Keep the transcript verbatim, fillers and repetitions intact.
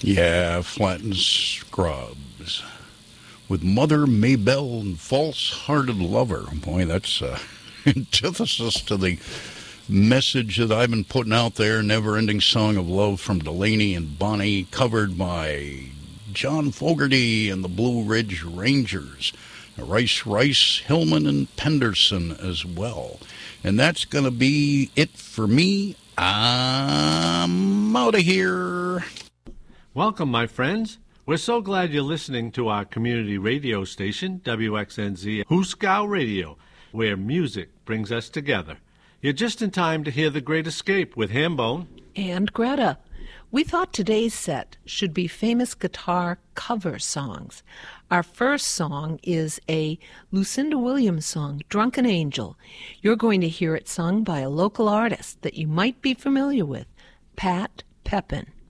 Yeah, Flattened Scrubs. With Mother Maybelle and False-Hearted Lover. Boy, that's uh, antithesis to the message that I've been putting out there. Never-Ending Song of Love from Delaney and Bonnie, covered by John Fogerty and the Blue Ridge Rangers. Rice, Rice, Hillman, and Penderson as well. And that's going to be it for me. I'm out of here. Welcome, my friends. We're so glad you're listening to our community radio station, W X N Z Hooskow Radio, where music brings us together. You're just in time to hear The Great Escape with Hambone and Greta. We thought today's set should be famous guitar cover songs. Our first song is a Lucinda Williams song, Drunken Angel. You're going to hear it sung by a local artist that you might be familiar with, Pat Pepin.